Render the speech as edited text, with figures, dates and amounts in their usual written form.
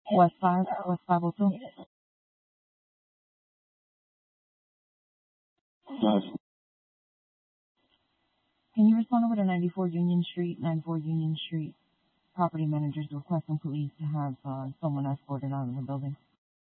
West 502. Yes. Can you respond over to 94 Union Street, property managers requesting police to have someone escorted out of the building?